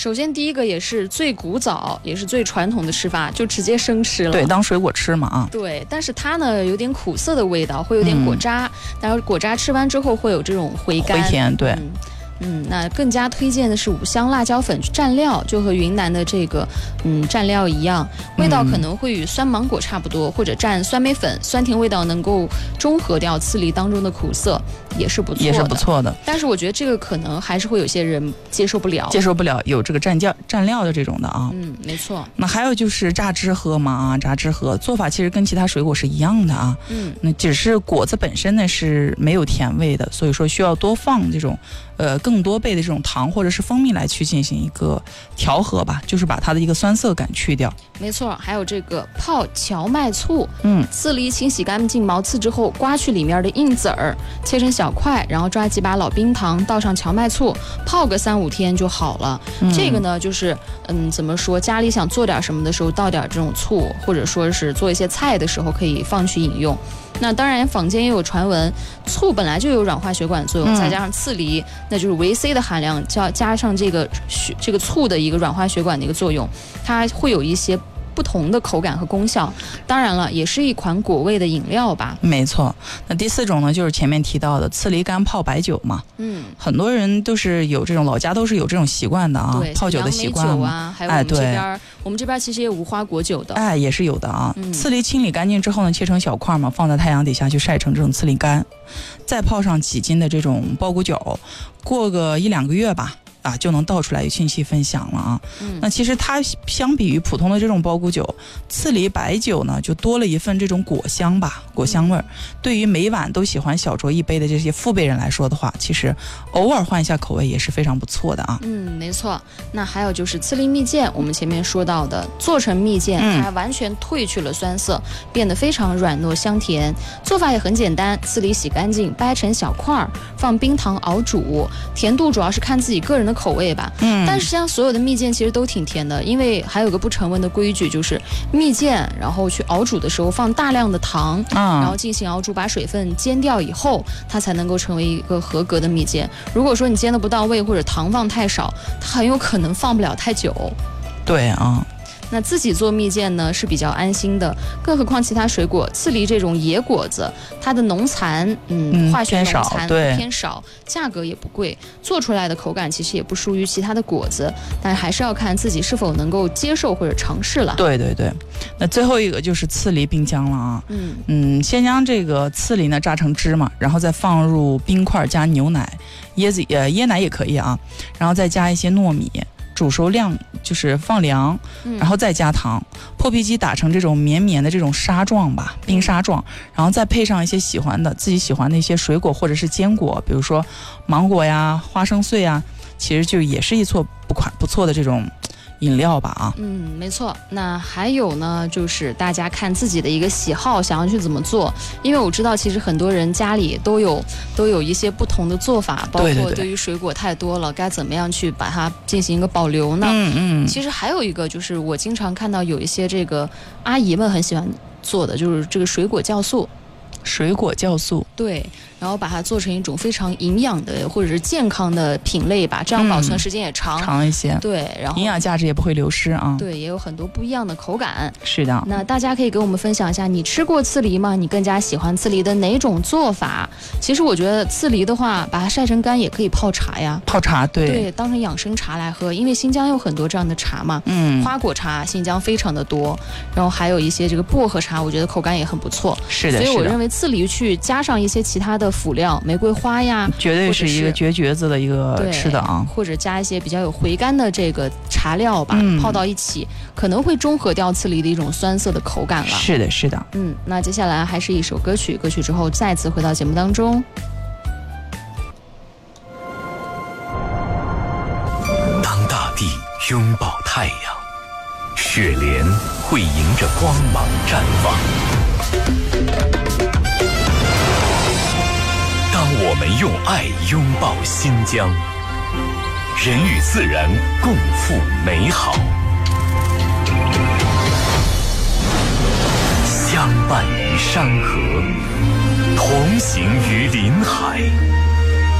首先第一个也是最古早也是最传统的吃法，就直接生吃了。 对，当水果吃嘛啊。 对，但是它呢有点苦涩的味道，会有点果渣，但是果渣吃完之后会有这种回甘。 回甜，对。 那更加推荐的是五香辣椒粉蘸料，就和云南的这个蘸料一样，味道可能会与酸芒果差不多，或者蘸酸梅粉，酸甜味道能够中和掉刺梨当中的苦涩，也是不错的。但是我觉得这个可能还是会有些人接受不了有这个蘸料的这种的啊。 没错。 那还有就是榨汁喝嘛啊，榨汁喝做法其实跟其他水果是一样的啊。那只是果子本身呢是没有甜味的，所以说需要多放这种更多倍的这种糖或者是蜂蜜来去进行一个调和吧，就是把它的一个酸涩感去掉。 没错，还有这个泡荞麦醋。刺梨清洗干净毛刺之后，刮去里面的硬籽儿，切成小块，然后抓几把老冰糖，倒上荞麦醋，泡个3-5天就好了。这个呢，就是怎么说，家里想做点什么的时候倒点这种醋，或者说是做一些菜的时候可以放去饮用。那当然坊间也有传闻，醋本来就有软化血管作用，再加上刺梨那就是维 C 的含量，加上这个醋的一个软化血管的一个作用，它会有一些不同的口感和功效。当然了，也是一款果味的饮料吧。 没错。那第4种呢，就是前面提到的刺梨干泡白酒嘛。很多人都是有这种老家都是有这种习惯的啊，泡酒的习惯啊，还有我们这边，我们这边其实也有无花果酒的， 也是有的啊。刺梨清理干净之后呢，切成小块嘛，放在太阳底下去晒成这种刺梨干，再泡上几斤的这种包谷酒，过个1-2个月吧。就能倒出来亲戚分享了啊。那其实它相比于普通的这种包谷酒，刺梨白酒呢就多了一份这种果香吧，果香味儿。对于每晚都喜欢小酌一杯的这些父辈人来说的话，其实偶尔换一下口味也是非常不错的啊。 没错。那还有就是刺梨蜜饯，我们前面说到的，做成蜜饯，它完全褪去了酸涩，变得非常软糯香甜。做法也很简单，刺梨洗干净，掰成小块，放冰糖熬煮，甜度主要是看自己个人的口味吧。但是像所有的蜜饯其实都挺甜的，因为还有个不成文的规矩，就是蜜饯然后去熬煮的时候放大量的糖，然后进行熬煮，把水分煎掉以后，它才能够成为一个合格的蜜饯。如果说你煎的不到位，或者糖放太少，它很有可能放不了太久。 对啊。 那自己做蜜饯呢是比较安心的，更何况其他水果，刺梨这种野果子，它的农残，化学农残偏少，价格也不贵，做出来的口感其实也不输于其他的果子，但还是要看自己是否能够接受或者尝试了。 对。那最后一个就是刺梨冰浆了啊。先将这个刺梨呢榨成汁嘛，然后再放入冰块加牛奶，椰奶也可以啊，然后再加一些糯米。煮熟量就是放凉，然后再加糖，破皮机打成这种绵绵的这种沙状吧，冰沙状，然后再配上一些自己喜欢的一些水果或者是坚果，比如说芒果呀、花生碎呀，其实就也是一错不错的这种饮料吧啊。 没错。那还有呢，就是大家看自己的一个喜好，想要去怎么做。因为我知道其实很多人家里都有一些不同的做法，包括对于水果太多了，该怎么样去把它进行一个保留呢？其实还有一个就是我经常看到有一些这个阿姨们很喜欢做的，就是这个水果酵素。对，然后把它做成一种非常营养的或者是健康的品类吧，这样保存时间也长一些。 对，然后营养价值也不会流失啊。 对，也有很多不一样的口感。 是的。 那大家可以跟我们分享一下，你吃过刺梨吗？你更加喜欢刺梨的哪种做法？其实我觉得刺梨的话，把它晒成干也可以泡茶呀。 泡茶， 对，当成养生茶来喝，因为新疆有很多这样的茶嘛。花果茶新疆非常的多，然后还有一些这个薄荷茶，我觉得口感也很不错。 是的。 所以我认为刺梨去加上一些其他的辅料，玫瑰花呀， 绝对是一个绝绝子的一个吃的啊。 或者加一些比较有回甘的这个茶料吧，泡到一起，可能会中和掉刺梨的一种酸涩的口感了。 是的。 那接下来还是一首歌曲之后再次回到节目当中。 当大地拥抱太阳，雪莲会迎着光芒绽放。当我们用爱拥抱新疆，人与自然共赴美好，相伴于山河，同行于林海。